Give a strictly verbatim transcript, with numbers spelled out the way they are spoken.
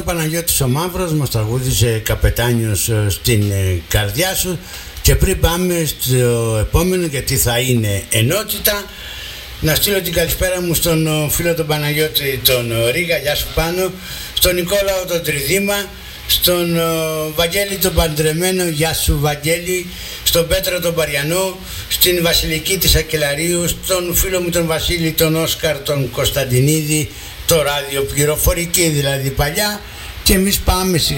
Παναγιώτης ο Μαύρος μας τραγούδισε «Καπετάνιος στην καρδιά σου». Και πριν πάμε στο επόμενο, γιατί θα είναι ενότητα, να στείλω την καλησπέρα μου στον φίλο τον Παναγιώτη τον Ρίγα, γεια σου Πάνο, στον Νικόλαο τον Τριδήμα, στον Βαγγέλη τον Παντρεμένο, γεια σου Βαγγέλη, στον Πέτρο τον Παριανό, στην Βασιλική της Ακελαρίου, στον φίλο μου τον Βασίλη τον Όσκαρ τον Κωνσταντινίδη, το ραδιοπληροφορική δηλαδή παλιά, και εμείς πάμε